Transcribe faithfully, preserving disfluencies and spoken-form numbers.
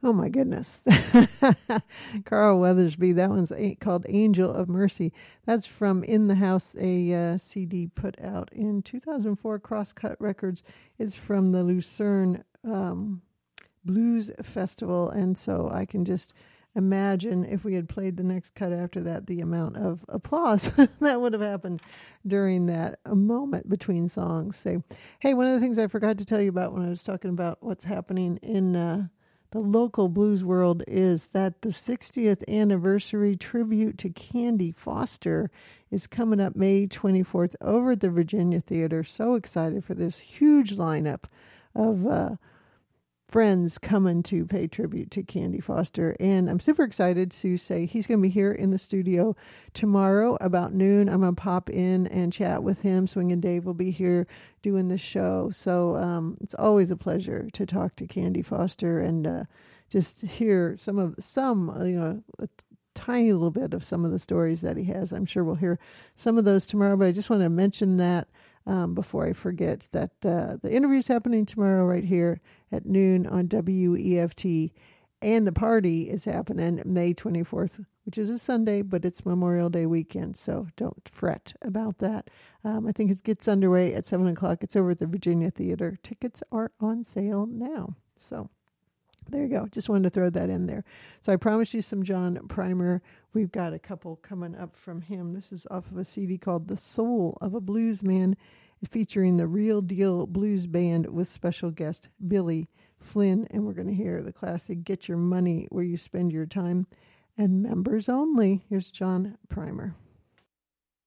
Oh, my goodness. Carl Weathersby. That one's a- called Angel of Mercy. That's from In the House, a uh, C D put out in two thousand four, Crosscut Records. It's from the Lucerne um, Blues Festival. And so I can just imagine if we had played the next cut after that, the amount of applause that would have happened during that uh, moment between songs. Say, hey, one of the things I forgot to tell you about when I was talking about what's happening in uh, the local blues world is that the sixtieth anniversary tribute to Candy Foster is coming up May twenty-fourth over at the Virginia Theater. So excited for this huge lineup of uh, friends coming to pay tribute to Candy Foster. And I'm super excited to say he's going to be here in the studio tomorrow about noon. I'm going to pop in and chat with him. Swingin' Dave will be here doing the show. So um, it's always a pleasure to talk to Candy Foster and uh, just hear some of some, uh, you know, a tiny little bit of some of the stories that he has. I'm sure we'll hear some of those tomorrow, but I just want to mention that Um, before I forget that uh, the interview is happening tomorrow right here at noon on W E F T, and the party is happening May twenty-fourth, which is a Sunday, but it's Memorial Day weekend, so don't fret about that. Um, I think it gets underway at seven o'clock. It's over at the Virginia Theater. Tickets are on sale now, so there you go. Just wanted to throw that in there. So I promised you some John Primer. We've got a couple coming up from him. This is off of a C D called The Soul of a Blues Man, featuring the Real Deal Blues Band with special guest Billy Flynn. And we're going to hear the classic Get Your Money Where You Spend Your Time, and members only. Here's John Primer.